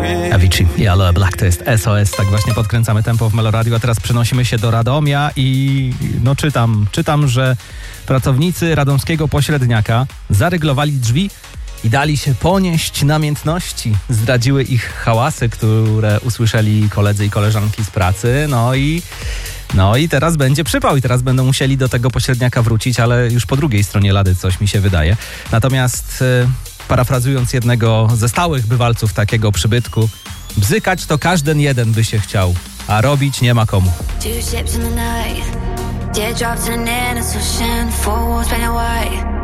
Avicii i Aloe Black to jest SOS, tak właśnie podkręcamy tempo w Meloradiu, a teraz przenosimy się do Radomia i czytam, że pracownicy radomskiego pośredniaka zaryglowali drzwi i dali się ponieść namiętności. Zdradziły ich hałasy, które usłyszeli koledzy i koleżanki z pracy, no i teraz będzie przypał i teraz będą musieli do tego pośredniaka wrócić, ale już po drugiej stronie lady, coś mi się wydaje. Natomiast parafrazując jednego ze stałych bywalców takiego przybytku, bzykać to każden jeden by się chciał, a robić nie ma komu. Two ships in the night, teardrops in an innocent ocean, four walls painted white.